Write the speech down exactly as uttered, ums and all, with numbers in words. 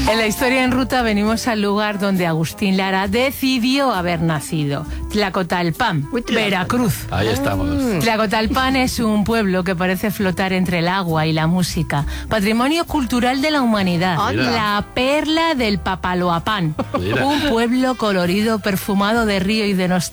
En la historia en ruta venimos al lugar donde Agustín Lara decidió haber nacido, Tlacotalpan, Veracruz. Ahí estamos. Tlacotalpan es un pueblo que parece flotar entre el agua y la música. Patrimonio cultural de la humanidad. Mira. La perla del Papaloapan. Mira. Un pueblo colorido, perfumado de río y de nostalgia.